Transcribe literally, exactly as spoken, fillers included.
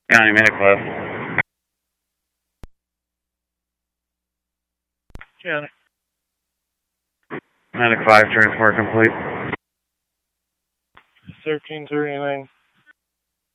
County Medic Club. County. Medic five, transport complete. thirteen thirty-nine.